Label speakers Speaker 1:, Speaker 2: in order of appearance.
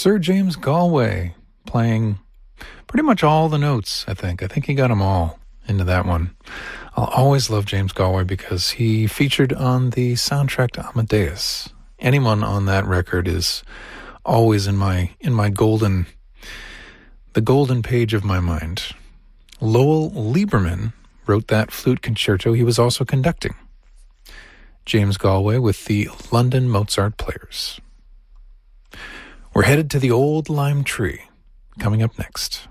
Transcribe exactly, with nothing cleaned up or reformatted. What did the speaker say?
Speaker 1: Sir James Galway playing pretty much all the notes, I think. I think he got them all into that one. I'll always love James Galway because he featured on the soundtrack to Amadeus. Anyone on that record is always in my in my golden, the golden page of my mind. Lowell Lieberman wrote that flute concerto. He was also conducting. James Galway with the London Mozart Players. We're headed to the Old Lime Tree, coming up next.